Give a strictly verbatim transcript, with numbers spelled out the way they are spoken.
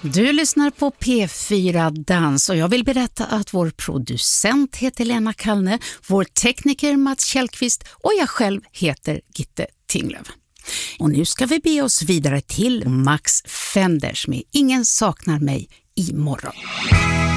Du lyssnar på P fyra Dans och jag vill berätta att vår producent heter Lena Kallne, vår tekniker Mats Kjellqvist och jag själv heter Gitte Tinglöf. Och nu ska vi be oss vidare till Max Fenders med Ingen saknar mig imorgon.